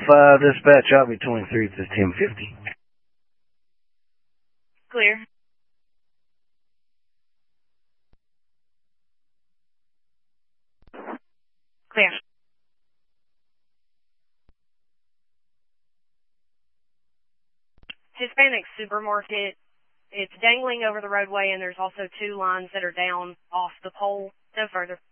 5, dispatch, I'll be 23 to 1050. Clear. Clear. Hispanic supermarket. It's dangling over the roadway, and there's also 2 lines that are down off the pole. No further.